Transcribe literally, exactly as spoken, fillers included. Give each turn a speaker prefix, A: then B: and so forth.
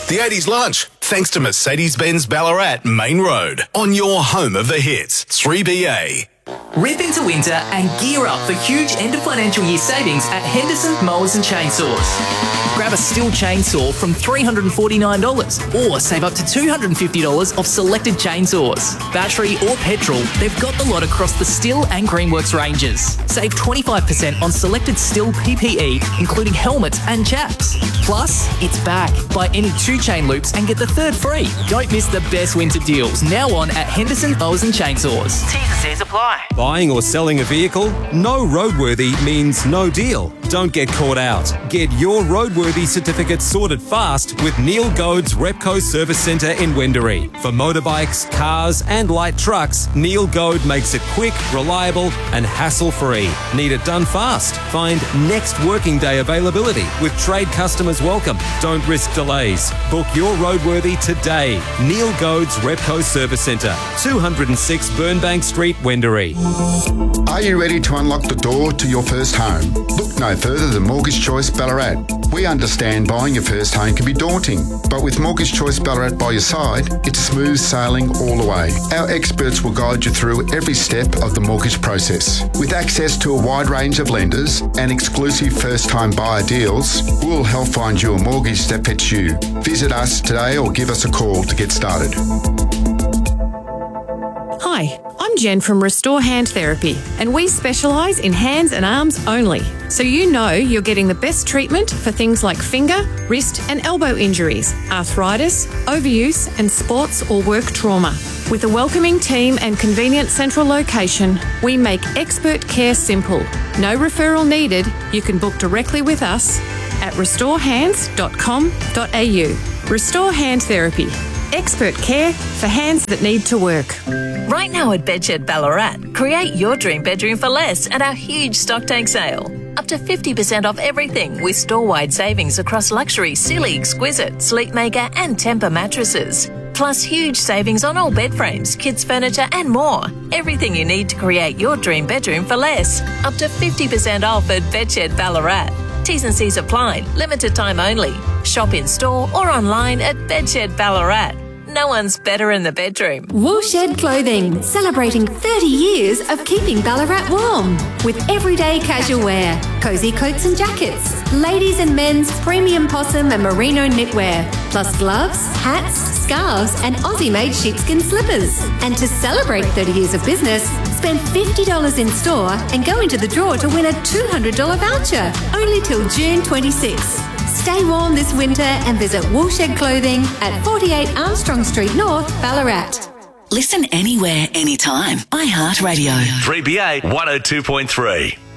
A: The eighties lunch, thanks to Mercedes-Benz Ballarat Main Road, on your home of the hits, three B A.
B: Rip into winter and gear up for huge end of financial year savings at Henderson Mowers and Chainsaws. Grab a Stihl chainsaw from three hundred forty-nine dollars or save up to two hundred fifty dollars off selected chainsaws. Battery or petrol, they've got the lot across the Stihl and Greenworks ranges. Save twenty-five percent on selected Stihl P P E, including helmets and chaps. Plus, it's back. Buy any two chain loops and get the third free. Don't miss the best winter deals now on at Henderson Mowers and Chainsaws. T's and C's apply.
C: Buying or selling a vehicle? No roadworthy means no deal. Don't get caught out. Get your roadworthy certificate sorted fast with Neil Goad's Repco Service Centre in Wendouree. For motorbikes, cars and light trucks, Neil Goad makes it quick, reliable and hassle-free. Need it done fast? Find next working day availability with trade customers welcome. Don't risk delays. Book your roadworthy today. Neil Goad's Repco Service Centre, two oh six Burnbank Street, Wendouree.
D: Are you ready to unlock the door to your first home? Look no further than Mortgage Choice Ballarat. We understand buying your first home can be daunting, but with Mortgage Choice Ballarat by your side, it's smooth sailing all the way. Our experts will guide you through every step of the mortgage process. With access to a wide range of lenders and exclusive first-time buyer deals, we'll help find you a mortgage that fits you. Visit us today or give us a call to get started.
E: Hi, I'm Jen from Restore Hand Therapy, and we specialise in hands and arms only. So you know you're getting the best treatment for things like finger, wrist and elbow injuries, arthritis, overuse and sports or work trauma. With a welcoming team and convenient central location, we make expert care simple. No referral needed. You can book directly with us at restore hands dot com dot a u. Restore Hand Therapy. Expert care for hands that need to work.
F: Right now at Bedshed Ballarat, create your dream bedroom for less at our huge stock take sale. Up to fifty percent off everything with store-wide savings across luxury, Sealy Exquisite, Sleepmaker and Tempur mattresses. Plus huge savings on all bed frames, kids furniture and more. Everything you need to create your dream bedroom for less. Up to fifty percent off at Bedshed Ballarat. T's and C's apply. Limited time only. Shop in store or online at Bedshed Ballarat. No one's better in the bedroom.
G: Woolshed Clothing, celebrating thirty years of keeping Ballarat warm. With everyday casual wear, cosy coats and jackets, ladies and men's premium possum and merino knitwear, plus gloves, hats, scarves and Aussie-made sheepskin slippers. And to celebrate thirty years of business, spend fifty dollars in store and go into the draw to win a two hundred dollars voucher, only till June twenty-sixth. Stay warm this winter and visit Woolshed Clothing at forty-eight Armstrong Street North, Ballarat.
H: Listen anywhere, anytime. iHeartRadio.
I: three B A one oh two point three.